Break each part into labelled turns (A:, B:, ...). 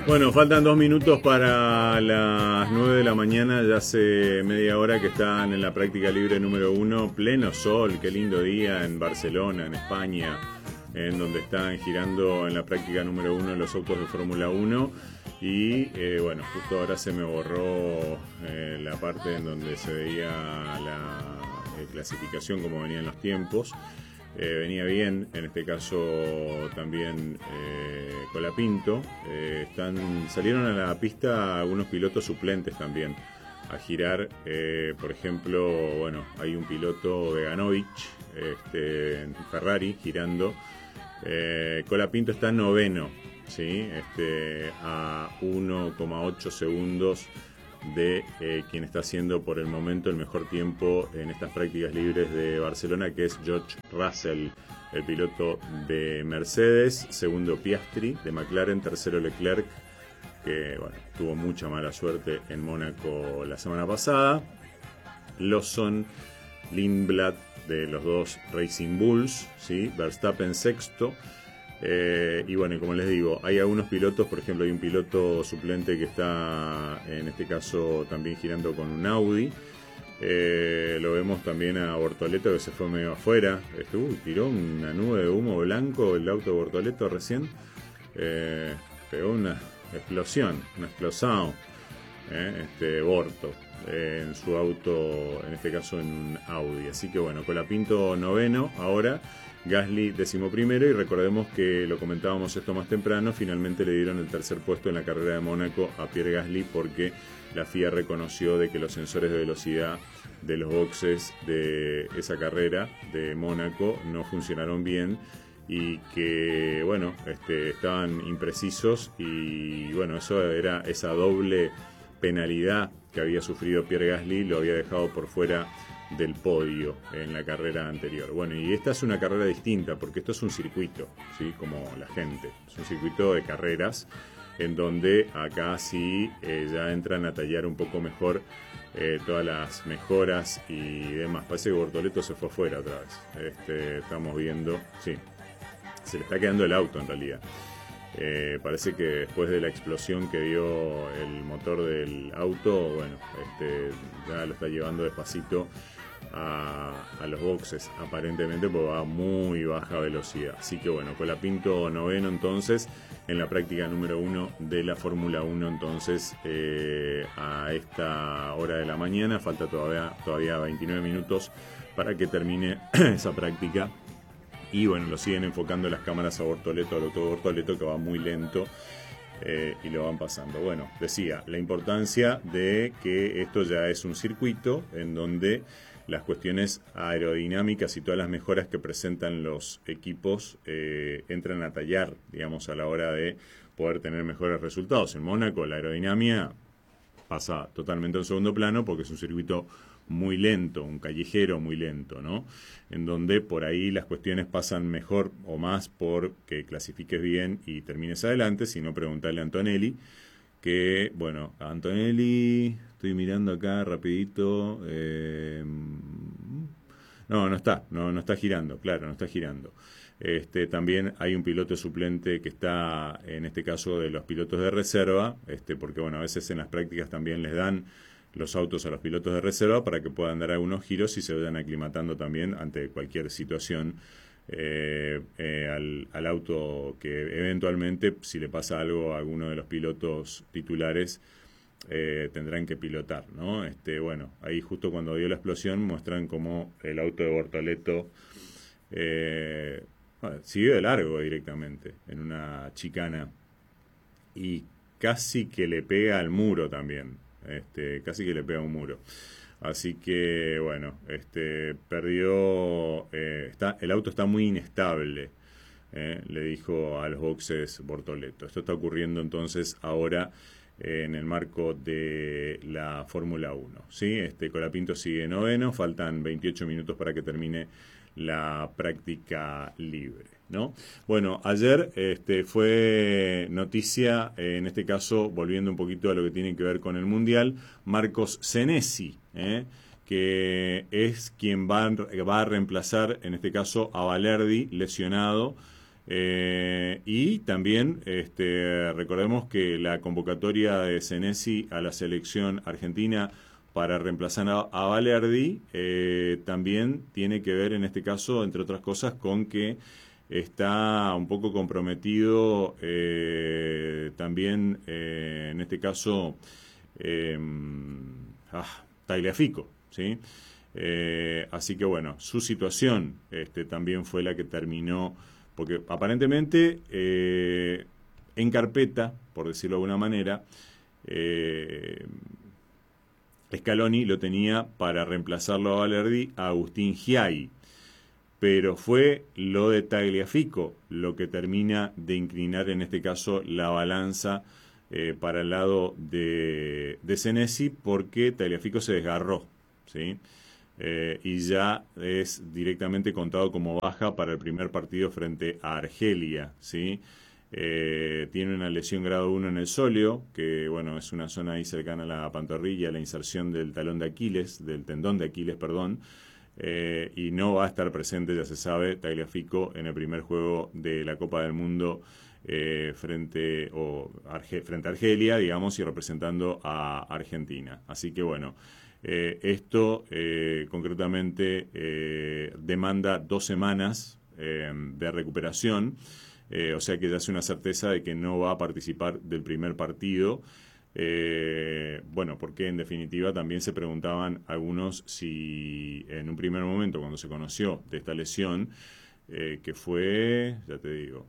A: Bueno, faltan 2 minutos para las 9 de la mañana, ya hace media hora que están en la práctica libre número 1, pleno sol, qué lindo día en Barcelona, en España, en donde están girando en la práctica número 1 los autos de Fórmula 1 y bueno, justo ahora se me borró la parte en donde se veía la clasificación, como venían los tiempos. Venía bien, en este caso también Colapinto. Salieron a la pista algunos pilotos suplentes también a girar. Por ejemplo, bueno, hay un piloto Veganovich en Ferrari girando. Colapinto está noveno, ¿sí? A 1,8 segundos de quien está haciendo por el momento el mejor tiempo en estas prácticas libres de Barcelona, que es George Russell, el piloto de Mercedes. Segundo Piastri de McLaren, tercero Leclerc, que bueno, tuvo mucha mala suerte en Mónaco la semana pasada. Lawson, Lindblad de los dos Racing Bulls, ¿sí? Verstappen sexto. Y bueno, como les digo, hay algunos pilotos, por ejemplo hay un piloto suplente que está en este caso también girando con un Audi. Lo vemos también a Bortoleto, que se fue medio afuera. Tiró una nube de humo blanco el auto de Bortoleto recién. Pegó una explosión, Borto en su auto, en este caso en un Audi. Así que bueno, Colapinto noveno ahora, Gasly 11º, y recordemos que lo comentábamos esto más temprano, finalmente le dieron el tercer puesto en la carrera de Mónaco a Pierre Gasly porque la FIA reconoció de que los sensores de velocidad de los boxes de esa carrera de Mónaco no funcionaron bien y que bueno, estaban imprecisos, y bueno, eso era esa doble penalidad que había sufrido Pierre Gasly, lo había dejado por fuera del podio en la carrera anterior. Bueno, y esta es una carrera distinta porque esto es un circuito, ¿sí? Como la gente, es un circuito de carreras en donde acá sí ya entran a tallar un poco mejor todas las mejoras y demás. Parece que Bortoleto se fue afuera otra vez. Estamos viendo, sí, se le está quedando el auto en realidad. Parece que después de la explosión que dio el motor del auto, bueno, ya lo está llevando despacito a los boxes, aparentemente, porque va a muy baja velocidad. Así que bueno, Colapinto noveno entonces en la práctica número 1 de la Fórmula 1. Entonces a esta hora de la mañana falta todavía 29 minutos para que termine esa práctica. Y bueno, lo siguen enfocando las cámaras a Bortoleto, al auto de Bortoleto, que va muy lento, y lo van pasando. Bueno, decía, la importancia de que esto ya es un circuito en donde las cuestiones aerodinámicas y todas las mejoras que presentan los equipos entran a tallar, digamos, a la hora de poder tener mejores resultados. En Mónaco la aerodinámica pasa totalmente a un segundo plano porque es un circuito muy lento, un callejero muy lento, ¿no? En donde por ahí las cuestiones pasan mejor o más por que clasifiques bien y termines adelante, si no preguntarle a Antonelli, que, bueno, a Antonelli, estoy mirando acá rapidito, no está girando, claro, no está girando. También hay un piloto suplente que está, en este caso, de los pilotos de reserva, porque, bueno, a veces en las prácticas también les dan los autos a los pilotos de reserva para que puedan dar algunos giros y se vayan aclimatando también ante cualquier situación al auto, que eventualmente, si le pasa algo a alguno de los pilotos titulares, tendrán que pilotar, ¿no? Bueno, ahí justo cuando dio la explosión muestran cómo el auto de Bortoleto siguió de largo directamente en una chicana y casi que le pega al muro también. Casi que le pega un muro. Así que, bueno, perdió. El auto está muy inestable, le dijo a los boxes Bortoleto. Esto está ocurriendo entonces ahora en el marco de la Fórmula 1. ¿Sí? Colapinto sigue noveno, faltan 28 minutos para que termine la práctica libre, ¿no? Bueno, ayer fue noticia, en este caso, volviendo un poquito a lo que tiene que ver con el Mundial, Marcos Senesi, que es quien va a reemplazar, en este caso, a Valerdi, lesionado Y también recordemos que la convocatoria de Senesi a la selección argentina para reemplazar a Valerdi también tiene que ver en este caso, entre otras cosas, con que está un poco comprometido también en este caso eh, Tagliafico, ¿sí? Así que bueno, su situación también fue la que terminó, porque aparentemente en carpeta, por decirlo de alguna manera, Scaloni lo tenía para reemplazarlo a Valerdi a Agustín Giai, pero fue lo de Tagliafico lo que termina de inclinar en este caso la balanza para el lado de Senesi, porque Tagliafico se desgarró, ¿sí? Y ya es directamente contado como baja para el primer partido frente a Argelia, ¿sí? Tiene una lesión grado 1 en el sóleo, que bueno, es una zona ahí cercana a la pantorrilla, la inserción del talón de Aquiles, del tendón de Aquiles, perdón, y no va a estar presente, ya se sabe, Tagliafico en el primer juego de la Copa del Mundo frente a Argelia, digamos, y representando a Argentina. Así que bueno, esto concretamente demanda 2 semanas de recuperación, o sea que ya es una certeza de que no va a participar del primer partido. Bueno, porque en definitiva también se preguntaban algunos si en un primer momento, cuando se conoció de esta lesión, que fue, ya te digo,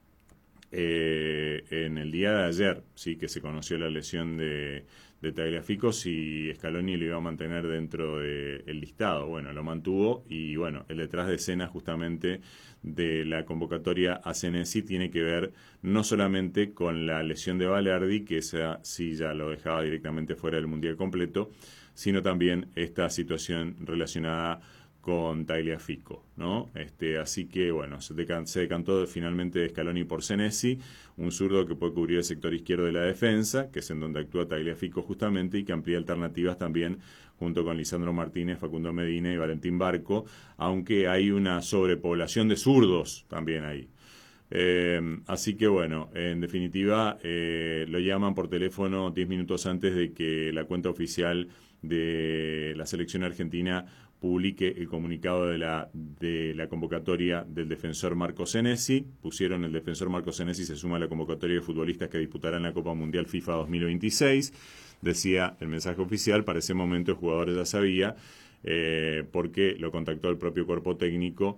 A: en el día de ayer, sí, que se conoció la lesión de Tagliafico, si Scaloni lo iba a mantener dentro del listado. Bueno, lo mantuvo, y bueno, el detrás de escena justamente de la convocatoria a Senesi tiene que ver no solamente con la lesión de Valerdi, que esa sí ya lo dejaba directamente fuera del Mundial completo, sino también esta situación relacionada con Tagliafico, ¿no? Así que bueno, se decantó finalmente Scaloni por Senesi, un zurdo que puede cubrir el sector izquierdo de la defensa, que es en donde actúa Tagliafico justamente, y que amplía alternativas también junto con Lisandro Martínez, Facundo Medina y Valentín Barco, aunque hay una sobrepoblación de zurdos también ahí. Así que bueno, en definitiva lo llaman por teléfono 10 minutos antes de que la cuenta oficial de la selección argentina publique el comunicado de la convocatoria del defensor Marco Senesi. Pusieron: el defensor Marco Senesi se suma a la convocatoria de futbolistas que disputarán la Copa Mundial FIFA 2026. Decía el mensaje oficial: para ese momento el jugador ya sabía, porque lo contactó el propio cuerpo técnico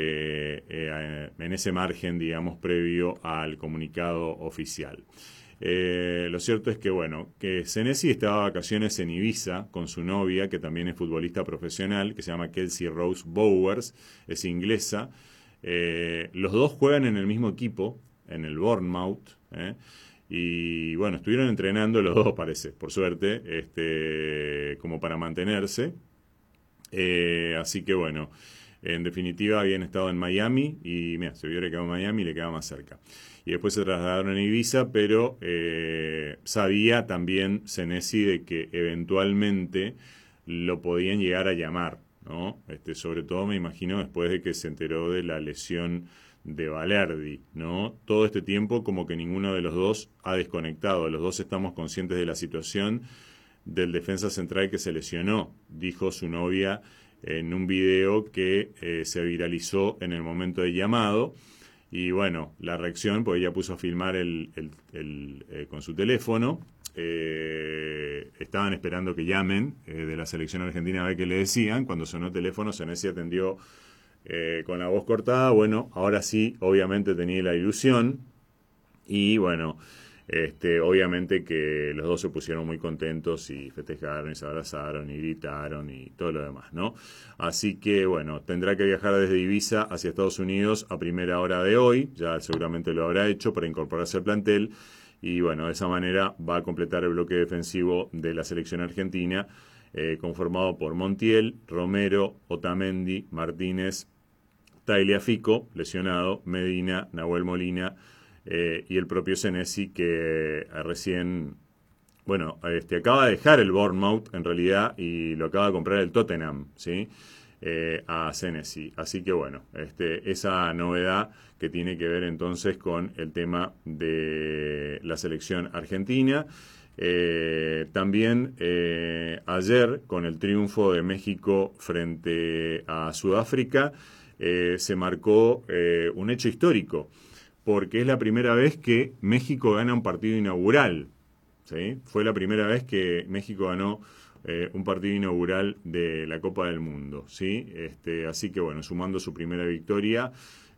A: en ese margen, digamos, previo al comunicado oficial. Lo cierto es que, bueno, que Senesi estaba de vacaciones en Ibiza con su novia, que también es futbolista profesional, que se llama Kelsey Rose Bowers, es inglesa. Los dos juegan en el mismo equipo, en el Bournemouth, y bueno, estuvieron entrenando los dos, parece, por suerte, como para mantenerse. Así que bueno, en definitiva habían estado en Miami y mira, se vio que quedó en Miami y le quedaba más cerca. Y después se trasladaron a Ibiza, pero sabía también Senesi de que eventualmente lo podían llegar a llamar, ¿no? Sobre todo me imagino después de que se enteró de la lesión de Valerdi, ¿no? Todo este tiempo como que ninguno de los dos ha desconectado, los dos estamos conscientes de la situación del defensa central que se lesionó, dijo su novia en un video que se viralizó en el momento de llamado. Y bueno, la reacción, pues ella puso a filmar con su teléfono. Estaban esperando que llamen de la selección argentina a ver qué le decían. Cuando sonó el teléfono, Senesi atendió con la voz cortada. Bueno, ahora sí, obviamente tenía la ilusión. Y bueno, obviamente que los dos se pusieron muy contentos y festejaron y se abrazaron y gritaron y todo lo demás, ¿no? Así que bueno, tendrá que viajar desde Ibiza hacia Estados Unidos a primera hora de hoy, ya seguramente lo habrá hecho para incorporarse al plantel, y bueno, de esa manera va a completar el bloque defensivo de la selección argentina, conformado por Montiel, Romero, Otamendi, Martínez, Tagliafico, lesionado, Medina, Nahuel Molina, y el propio Senesi, que recién, bueno, acaba de dejar el Bournemouth en realidad y lo acaba de comprar el Tottenham, ¿sí? a Senesi. Así que bueno, esa novedad que tiene que ver entonces con el tema de la selección argentina. También ayer, con el triunfo de México frente a Sudáfrica, se marcó un hecho histórico, porque es la primera vez que México gana un partido inaugural. ¿Sí? Fue la primera vez que México ganó un partido inaugural de la Copa del Mundo, ¿sí? Así que bueno, sumando su primera victoria,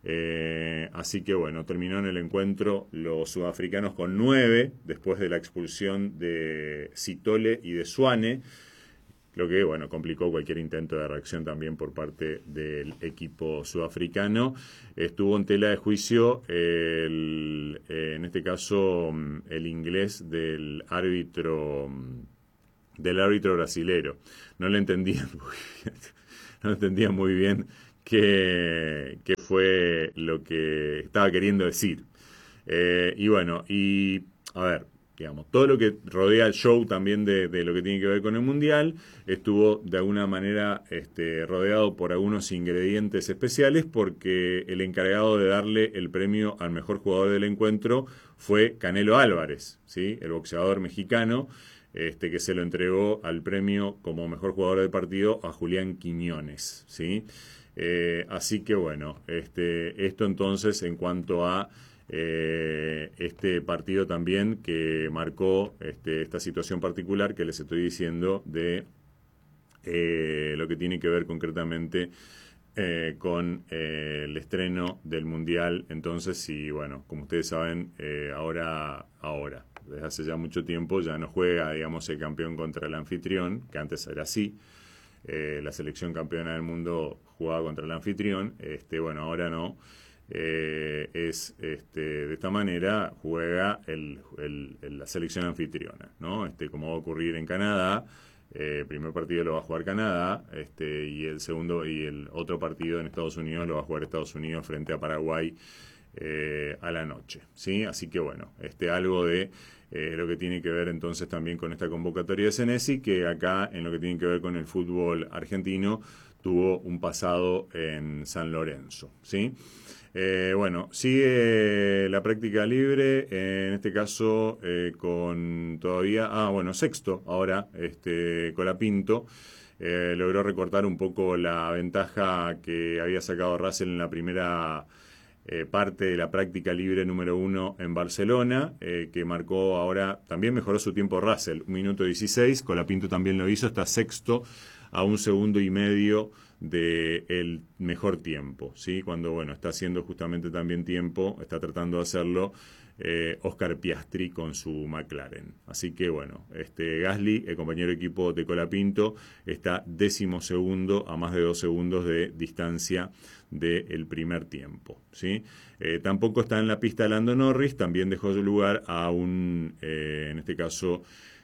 A: así que bueno, terminó en el encuentro los sudafricanos con 9, después de la expulsión de Sithole y de Zwane, lo que bueno, complicó cualquier intento de reacción también por parte del equipo sudafricano. Estuvo en tela de juicio en este caso el inglés del árbitro brasilero. No le entendían muy bien, no entendía muy bien qué fue lo que estaba queriendo decir. Y bueno, a ver, digamos, todo lo que rodea el show también de lo que tiene que ver con el Mundial estuvo de alguna manera rodeado por algunos ingredientes especiales, porque el encargado de darle el premio al mejor jugador del encuentro fue Canelo Álvarez, ¿sí? El boxeador mexicano, que se lo entregó al premio como mejor jugador del partido a Julián Quiñones, ¿sí? Así que bueno, esto entonces en cuanto a este partido también que marcó esta situación particular que les estoy diciendo de lo que tiene que ver concretamente con el estreno del Mundial. Entonces, y bueno, como ustedes saben, ahora, desde hace ya mucho tiempo ya no juega, digamos, el campeón contra el anfitrión, que antes era así. La selección campeona del mundo jugaba contra el anfitrión, bueno, ahora no. De esta manera juega la selección anfitriona, ¿no? Como va a ocurrir en Canadá, el primer partido lo va a jugar Canadá, y el segundo y el otro partido en Estados Unidos lo va a jugar Estados Unidos frente a Paraguay a la noche, ¿sí? Así que bueno, algo de lo que tiene que ver entonces también con esta convocatoria de Senesi, que acá en lo que tiene que ver con el fútbol argentino tuvo un pasado en San Lorenzo, ¿sí? Bueno, sigue la práctica libre, en este caso con todavía, sexto ahora, Colapinto, logró recortar un poco la ventaja que había sacado Russell en la primera parte de la práctica libre número 1 en Barcelona, que marcó ahora, también mejoró su tiempo Russell, 1 minuto 16, Colapinto también lo hizo, está sexto a 1 segundo y medio del mejor tiempo, ¿sí? Cuando, bueno, está haciendo justamente también tiempo, está tratando de hacerlo Oscar Piastri con su McLaren. Así que, bueno, Gasly, el compañero de equipo de Colapinto, está 12º a más de 2 segundos de distancia del primer tiempo, ¿sí? Tampoco está en la pista Lando Norris, también dejó su lugar a un, en este caso,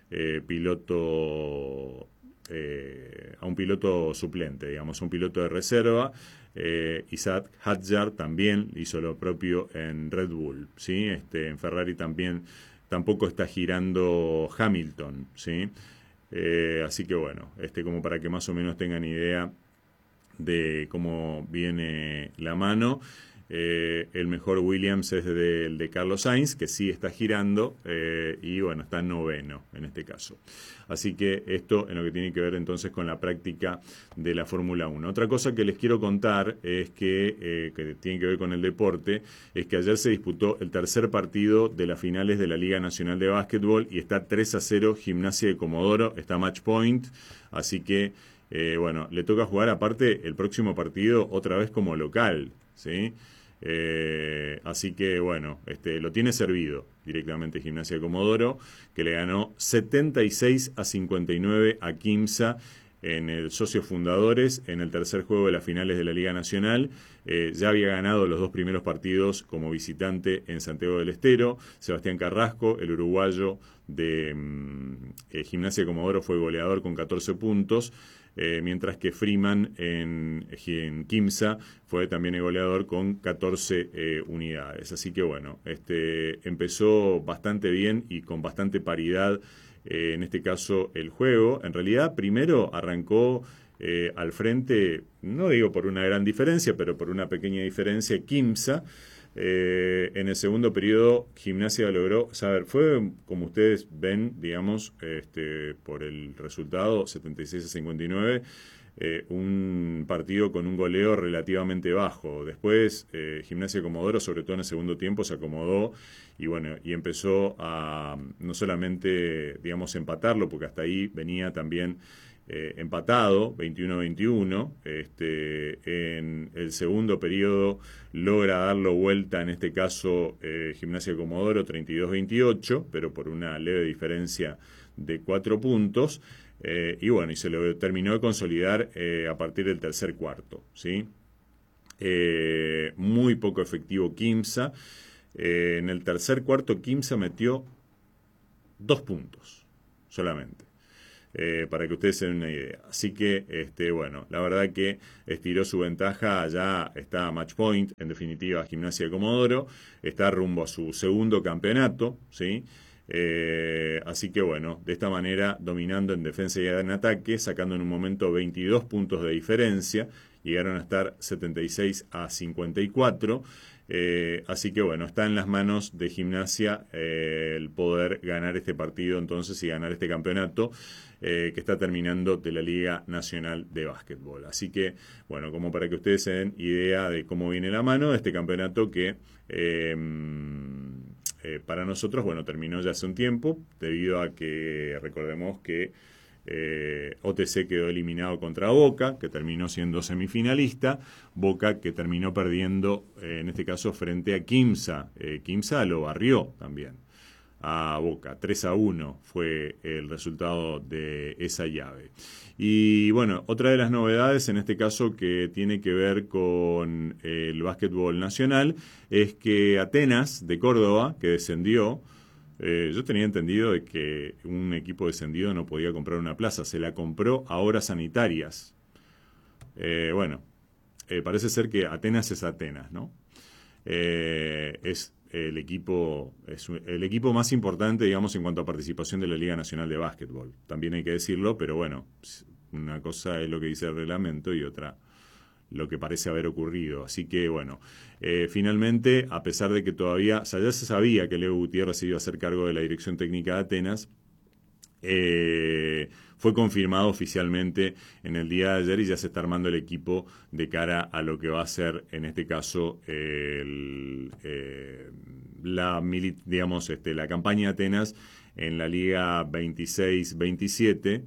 A: a un piloto suplente, digamos, un piloto de reserva. Isaac Hadjar también hizo lo propio en Red Bull, ¿sí? En Ferrari tampoco está girando Hamilton, ¿sí? Así que bueno, como para que más o menos tengan idea de cómo viene la mano. El mejor Williams es el de Carlos Sainz, que sí está girando, y bueno, está noveno en este caso. Así que esto en lo que tiene que ver entonces con la práctica de la Fórmula 1. Otra cosa que les quiero contar es que tiene que ver con el deporte, es que ayer se disputó el tercer partido de las finales de la Liga Nacional de Básquetbol y está 3-0 Gimnasia de Comodoro, está match point, así que bueno, le toca jugar aparte el próximo partido otra vez como local, ¿sí? Así que bueno, lo tiene servido directamente Gimnasia de Comodoro, que le ganó 76-59 a Quimsa en el Socios Fundadores en el tercer juego de las finales de la Liga Nacional. Ya había ganado los 2 primeros partidos como visitante en Santiago del Estero. Sebastián Carrasco, el uruguayo de Gimnasia de Comodoro, fue goleador con 14 puntos. Mientras que Freeman en Quimsa fue también el goleador con 14 unidades. Así que bueno, empezó bastante bien y con bastante paridad en este caso el juego. En realidad primero arrancó al frente, no digo por una gran diferencia, pero por una pequeña diferencia, Quimsa. En el segundo periodo, Gimnasia logró, fue como ustedes ven, digamos, por el resultado 76-59, un partido con un goleo relativamente bajo. Después, Gimnasia de Comodoro, sobre todo en el segundo tiempo, se acomodó y bueno, y empezó a no solamente, digamos, empatarlo, porque hasta ahí venía también empatado, 21-21. En el segundo periodo logra darlo vuelta, en este caso Gimnasia de Comodoro, 32-28, pero por una leve diferencia de 4 puntos. Y bueno, y se lo terminó de consolidar a partir del tercer cuarto, ¿sí? Muy poco efectivo Quimsa. En el tercer cuarto Quimsa metió 2 puntos solamente. Para que ustedes se den una idea. Así que, bueno, la verdad que estiró su ventaja, ya está a match point, en definitiva, Gimnasia de Comodoro, está rumbo a su segundo campeonato, ¿sí? Así que, bueno, de esta manera, dominando en defensa y en ataque, sacando en un momento 22 puntos de diferencia, llegaron a estar 76-54. Así que bueno, está en las manos de Gimnasia el poder ganar este partido entonces y ganar este campeonato que está terminando de la Liga Nacional de Básquetbol. Así que bueno, como para que ustedes se den idea de cómo viene la mano de este campeonato que para nosotros, bueno, terminó ya hace un tiempo, debido a que recordemos que OTC quedó eliminado contra Boca, que terminó siendo semifinalista. Boca que terminó perdiendo, en este caso, frente a Quimsa. Quimsa lo barrió también a Boca. 3-1 fue el resultado de esa llave. Y bueno, otra de las novedades, en este caso, que tiene que ver con el básquetbol nacional, es que Atenas de Córdoba, que descendió, yo tenía entendido de que un equipo descendido no podía comprar una plaza, se la compró a Obras Sanitarias. Parece ser que Atenas es Atenas, ¿no? Es el equipo más importante, digamos, en cuanto a participación de la Liga Nacional de Básquetbol. También hay que decirlo, pero bueno, una cosa es lo que dice el reglamento y otra lo que parece haber ocurrido. Así que, bueno, finalmente, a pesar de que todavía, ya se sabía que Leo Gutiérrez se iba a hacer cargo de la dirección técnica de Atenas, fue confirmado oficialmente en el día de ayer y ya se está armando el equipo de cara a lo que va a ser, en este caso, la campaña de Atenas en la Liga 26-27,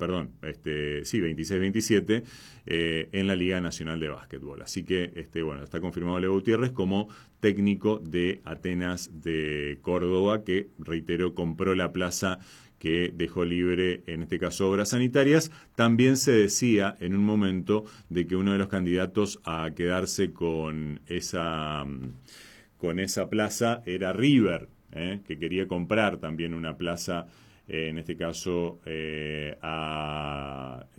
A: 26-27, en la Liga Nacional de Básquetbol. Así que, está confirmado Leo Gutiérrez como técnico de Atenas de Córdoba, que, reitero, compró la plaza que dejó libre, en este caso, Obras Sanitarias. También se decía en un momento de que uno de los candidatos a quedarse con esa plaza era River, que quería comprar también una plaza, en este caso, a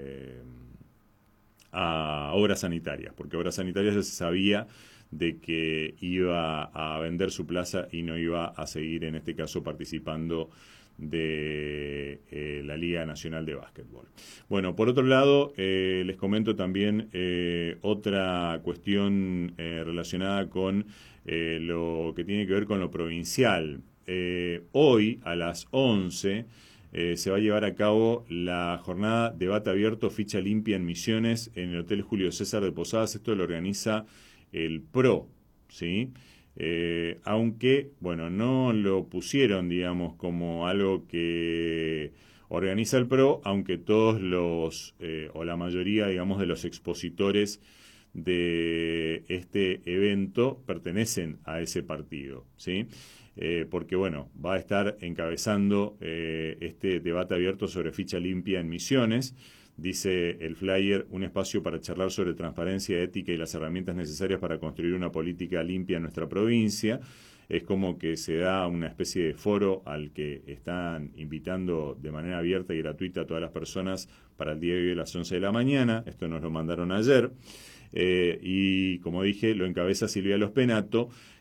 A: Obras Sanitarias, porque Obras Sanitarias ya se sabía de que iba a vender su plaza y no iba a seguir, en este caso, participando de la Liga Nacional de Básquetbol. Bueno, por otro lado, les comento también otra cuestión relacionada con lo que tiene que ver con lo provincial. Hoy, a las 11, se va a llevar a cabo la jornada Debate Abierto, Ficha Limpia en Misiones, en el Hotel Julio César de Posadas. Esto lo organiza el PRO, ¿sí? Aunque, bueno, no lo pusieron, digamos, como algo que organiza el PRO, aunque todos o la mayoría, digamos, de los expositores de este evento pertenecen a ese partido, ¿sí? Porque, bueno, va a estar encabezando este debate abierto sobre ficha limpia en Misiones. Dice el flyer, un espacio para charlar sobre transparencia, ética y las herramientas necesarias para construir una política limpia en nuestra provincia. Es como que se da una especie de foro al que están invitando de manera abierta y gratuita a todas las personas para el día de hoy a las 11 de la mañana. Esto nos lo mandaron ayer. Y como dije, lo encabeza Silvia Lospenato,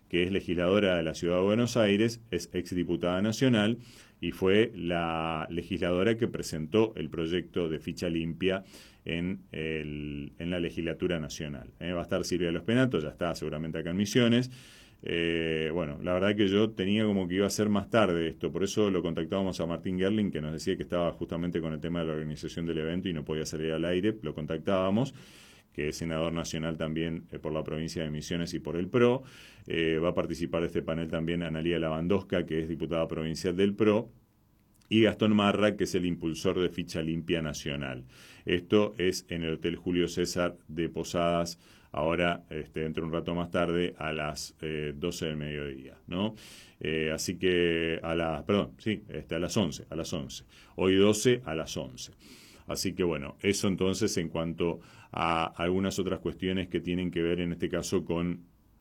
A: que es legisladora de la Ciudad de Buenos Aires, es exdiputada nacional y fue la legisladora que presentó el proyecto de ficha limpia en la legislatura nacional. Va a estar Silvia de los Penatos, ya está seguramente acá en Misiones. Bueno, la verdad que yo tenía como que iba a ser más tarde esto, por eso lo contactábamos a Martín Gerling, que nos decía que estaba justamente con el tema de la organización del evento y no podía salir al aire, lo contactábamos, que es senador nacional también por la provincia de Misiones y por el PRO. Va a participar de este panel también Analía Lavandosca, que es diputada provincial del PRO, y Gastón Marra, que es el impulsor de Ficha Limpia Nacional. Esto es en el Hotel Julio César de Posadas, ahora dentro de un rato más tarde, a las 12 del mediodía, ¿no? Así que a las 11, hoy 12 a las 11. Así que bueno, eso entonces en cuanto a algunas otras cuestiones que tienen que ver en este caso con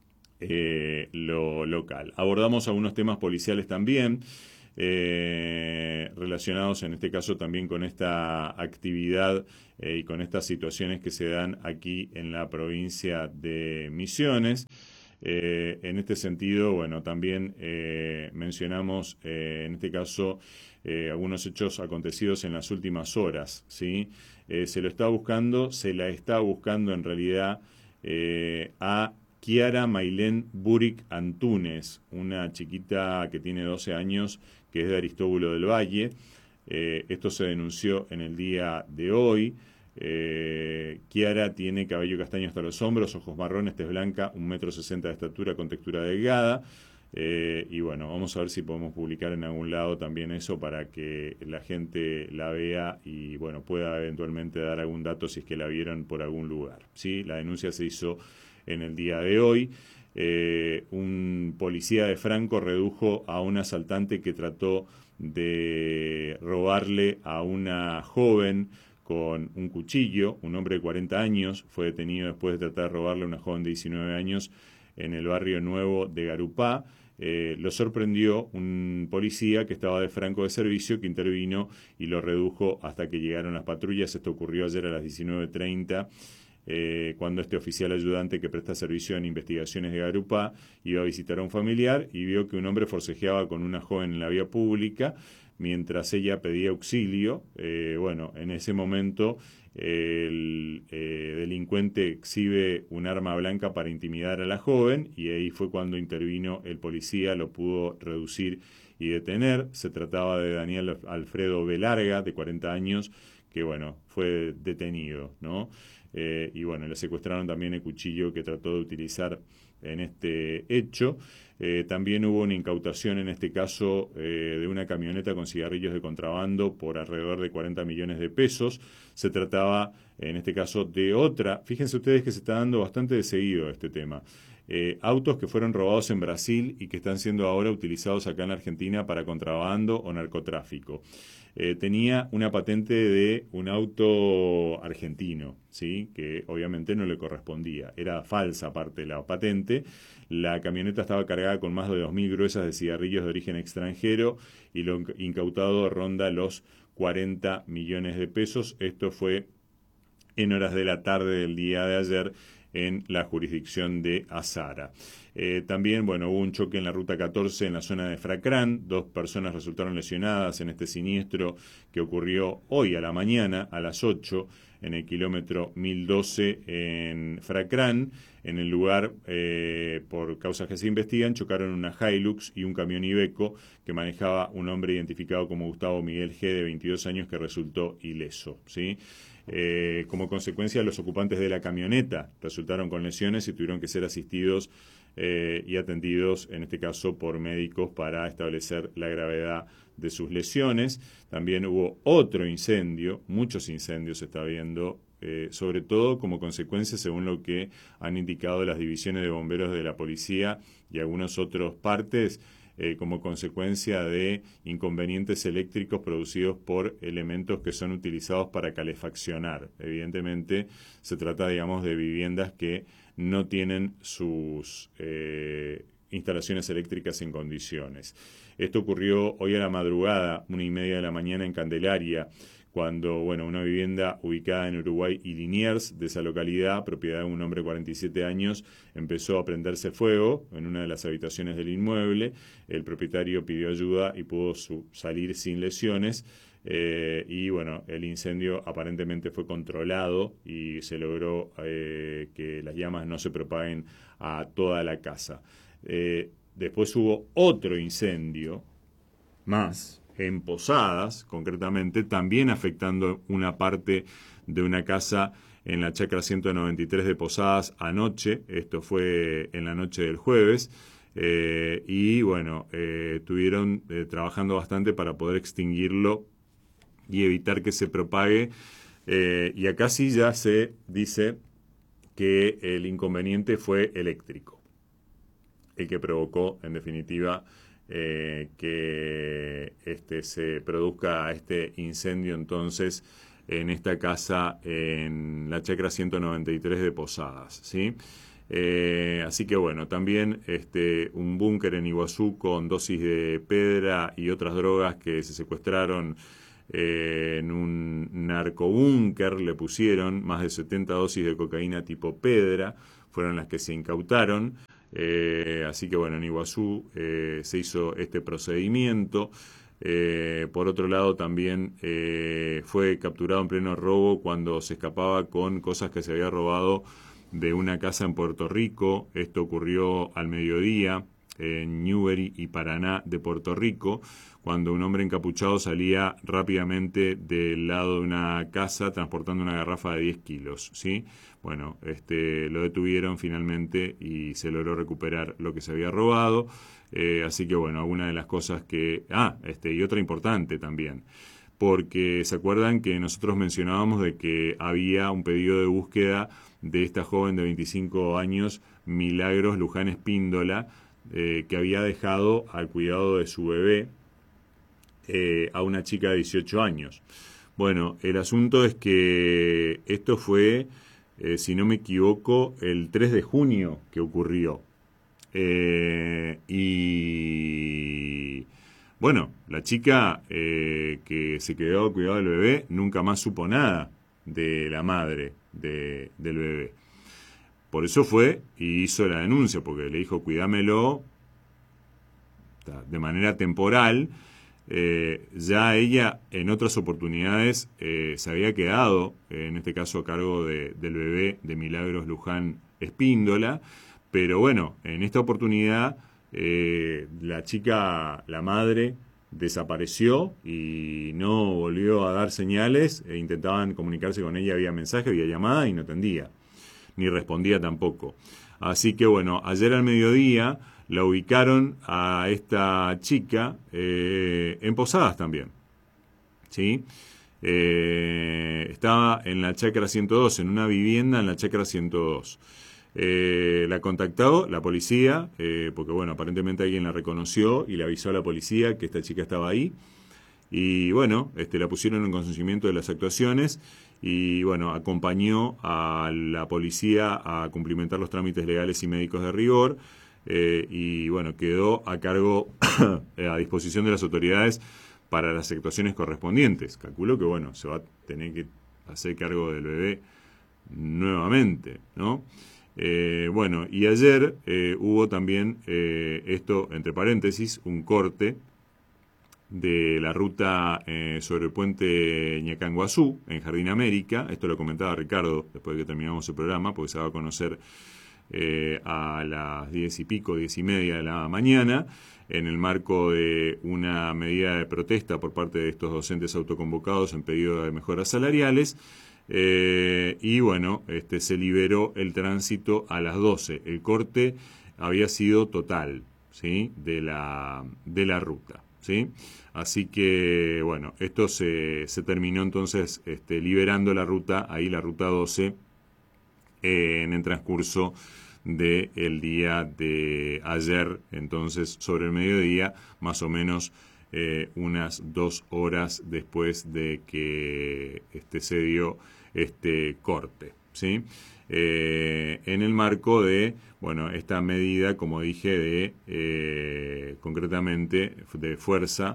A: lo local. Abordamos algunos temas policiales también, relacionados en este caso también con esta actividad y con estas situaciones que se dan aquí en la provincia de Misiones. En este sentido, bueno, también mencionamos en este caso algunos hechos acontecidos en las últimas horas, ¿sí? Se la está buscando en realidad a Kiara Mailén Buric Antunes, una chiquita que tiene 12 años, que es de Aristóbulo del Valle. Esto se denunció en el día de hoy. Kiara tiene cabello castaño hasta los hombros, ojos marrones, tez blanca, 1,60 m de estatura con textura delgada. Y bueno, vamos a ver si podemos publicar en algún lado también eso para que la gente la vea y bueno, pueda eventualmente dar algún dato si es que la vieron por algún lugar, ¿sí? La denuncia se hizo en el día de hoy. Un policía de Franco redujo a un asaltante que trató de robarle a una joven con un cuchillo. Un hombre de 40 años fue detenido después de tratar de robarle a una joven de 19 años en el barrio nuevo de Garupá. Lo sorprendió un policía que estaba de Franco de servicio, que intervino y lo redujo hasta que llegaron las patrullas. Esto ocurrió ayer a las 19:30. Cuando este oficial ayudante que presta servicio en investigaciones de Garupá iba a visitar a un familiar y vio que un hombre forcejeaba con una joven en la vía pública mientras ella pedía auxilio. Bueno, en ese momento el delincuente exhibe un arma blanca para intimidar a la joven y ahí fue cuando intervino el policía, lo pudo reducir y detener. Se trataba de Daniel Alfredo Velarga, de 40 años, que bueno, fue detenido, ¿no? Y bueno, le secuestraron también el cuchillo que trató de utilizar en este hecho. También hubo una incautación en este caso de una camioneta con cigarrillos de contrabando por alrededor de 40 millones de pesos. Se trataba en este caso de otra, fíjense ustedes que se está dando bastante de seguido este tema. Autos que fueron robados en Brasil y que están siendo ahora utilizados acá en la Argentina para contrabando o narcotráfico. Tenía una patente de un auto argentino, ¿sí? Que obviamente no le correspondía. Era falsa parte de la patente. La camioneta estaba cargada con más de 2.000 gruesas de cigarrillos de origen extranjero y lo incautado ronda los 40 millones de pesos. Esto fue en horas de la tarde del día de ayer en la jurisdicción de Azara. También, bueno, hubo un choque en la ruta 14 en la zona de Fracrán. 2 personas resultaron lesionadas en este siniestro que ocurrió hoy a la mañana a las 8 en el kilómetro 1012 en Fracrán. En el lugar, por causas que se investigan, chocaron una Hilux y un camión Iveco que manejaba un hombre identificado como Gustavo Miguel G, de 22 años, que resultó ileso, ¿sí? Como consecuencia, los ocupantes de la camioneta resultaron con lesiones y tuvieron que ser asistidos y atendidos, en este caso por médicos, para establecer la gravedad de sus lesiones. También hubo otro incendio, muchos incendios se está viendo, sobre todo como consecuencia, según lo que han indicado las divisiones de bomberos de la policía y algunos otros partes, como consecuencia de inconvenientes eléctricos producidos por elementos que son utilizados para calefaccionar. Evidentemente se trata, digamos, de viviendas que no tienen sus instalaciones eléctricas en condiciones. Esto ocurrió hoy a la madrugada, 1:30 de la mañana, en Candelaria, cuando, bueno, una vivienda ubicada en Uruguay y Liniers, de esa localidad, propiedad de un hombre de 47 años, empezó a prenderse fuego en una de las habitaciones del inmueble. El propietario pidió ayuda y pudo salir sin lesiones. Y bueno, el incendio aparentemente fue controlado y se logró que las llamas no se propaguen a toda la casa. Después hubo otro incendio más en Posadas, concretamente, también afectando una parte de una casa en la chacra 193 de Posadas anoche. Esto fue en la noche del jueves. Y bueno, estuvieron trabajando bastante para poder extinguirlo y evitar que se propague. Y acá sí ya se dice que el inconveniente fue eléctrico, el que provocó, en definitiva, que se produzca este incendio entonces en esta casa en la chacra 193 de Posadas, ¿sí? Así que bueno, también un búnker en Iguazú con dosis de pedra y otras drogas que se secuestraron en un narcobúnker, le pusieron más de 70 dosis de cocaína tipo pedra, fueron las que se incautaron. Así que bueno, en Iguazú se hizo este procedimiento. Por otro lado, también fue capturado en pleno robo cuando se escapaba con cosas que se había robado de una casa en Puerto Rico. Esto ocurrió al mediodía en Newbery y Paraná de Puerto Rico, cuando un hombre encapuchado salía rápidamente del lado de una casa transportando una garrafa de 10 kilos, ¿sí? Bueno, lo detuvieron finalmente y se logró recuperar lo que se había robado. Así que bueno, alguna de las cosas que... y otra importante también, porque se acuerdan que nosotros mencionábamos de que había un pedido de búsqueda de esta joven de 25 años, Milagros Luján Espíndola, que había dejado al cuidado de su bebé a una chica de 18 años. Bueno, el asunto es que esto fue, si no me equivoco, el 3 de junio que ocurrió. Y bueno, la chica que se quedó al cuidado del bebé nunca más supo nada de la madre del bebé. Por eso fue y hizo la denuncia, porque le dijo, cuídamelo de manera temporal. Ya ella en otras oportunidades se había quedado, en este caso a cargo del bebé de Milagros Luján Espíndola, pero bueno, en esta oportunidad la chica, la madre, desapareció y no volvió a dar señales. Intentaban comunicarse con ella vía mensaje, vía llamada, y no atendía, ni respondía tampoco. Así que bueno, ayer al mediodía la ubicaron a esta chica en Posadas también, ¿sí? Estaba en la chacra 102, en una vivienda en la chacra 102. La contactó la policía, porque bueno, aparentemente alguien la reconoció y le avisó a la policía que esta chica estaba ahí. Y bueno, la pusieron en conocimiento de las actuaciones y bueno, acompañó a la policía a cumplimentar los trámites legales y médicos de rigor. Y bueno, quedó a cargo, a disposición de las autoridades para las actuaciones correspondientes. Calculo que bueno, se va a tener que hacer cargo del bebé nuevamente, ¿no? Bueno, y ayer hubo también, esto entre paréntesis, un corte de la ruta sobre el puente Ñacanguazú, en Jardín América. Esto lo comentaba Ricardo después de que terminamos el programa, porque se va a conocer a las 10 y pico, 10 y media de la mañana, en el marco de una medida de protesta por parte de estos docentes autoconvocados en pedido de mejoras salariales. Y bueno, se liberó el tránsito a las 12. El corte había sido total, ¿sí? de la ruta, ¿sí? Así que bueno, esto se terminó entonces liberando la ruta, ahí la ruta 12, en el transcurso del día de ayer. Entonces, sobre el mediodía, más o menos unas 2 horas después de que se dio este corte, ¿sí? En el marco de, bueno, esta medida, como dije, de concretamente de fuerza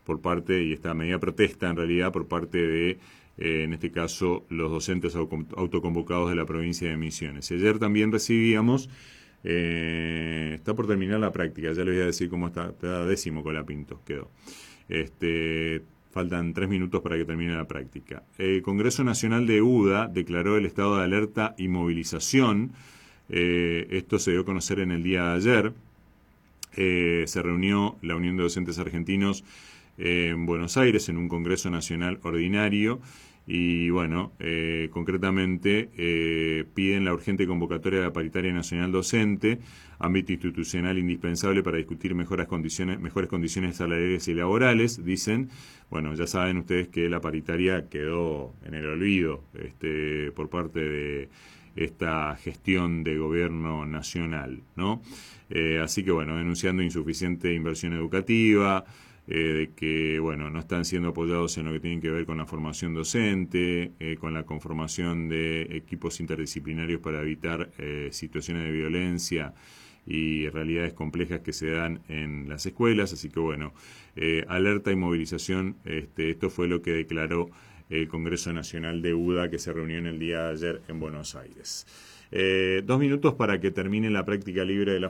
A: por parte, y esta medida protesta en realidad por parte de, en este caso, los docentes autoconvocados de la provincia de Misiones. Y ayer también recibíamos, está por terminar la práctica, ya les voy a decir cómo está 10º Colapinto quedó. Faltan 3 minutos para que termine la práctica. El Congreso Nacional de UDA declaró el estado de alerta y movilización. Esto se dio a conocer en el día de ayer. Se reunió la Unión de Docentes Argentinos en Buenos Aires en un Congreso Nacional ordinario y bueno, concretamente piden la urgente convocatoria de la paritaria nacional docente, ámbito institucional indispensable para discutir mejores condiciones salariales y laborales, dicen. Bueno, ya saben ustedes que la paritaria quedó en el olvido por parte de esta gestión de gobierno nacional, ¿no? Así que bueno, denunciando insuficiente inversión educativa, de que bueno, no están siendo apoyados en lo que tiene que ver con la formación docente, con la conformación de equipos interdisciplinarios para evitar situaciones de violencia y realidades complejas que se dan en las escuelas. Así que bueno, alerta y movilización, esto fue lo que declaró el Congreso Nacional de UDA, que se reunió en el día de ayer en Buenos Aires. 2 minutos para que termine la práctica libre de la